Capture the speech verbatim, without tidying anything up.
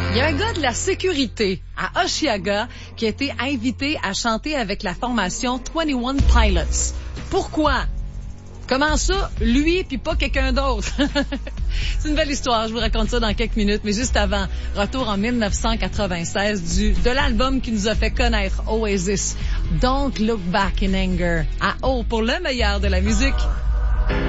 Il y a un gars de la sécurité à Oshiaga qui a été invité à chanter avec la formation vingt et un Pilots. Pourquoi? Comment ça, lui puis pas quelqu'un d'autre? C'est une belle histoire, je vous raconte ça dans quelques minutes, mais juste avant, retour en dix-neuf cent quatre-vingt-seize du, de l'album qui nous a fait connaître Oasis, Don't Look Back in Anger, à O pour le meilleur de la musique.